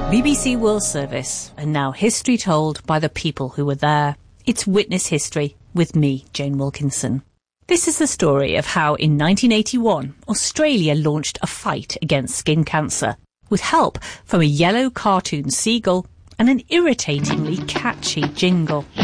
BBC World Service, and now history told by the people who were there. It's Witness History with me, Jane Wilkinson. This is the story of how in 1981 Australia launched a fight against skin cancer with help from a yellow cartoon seagull and an irritatingly catchy jingle.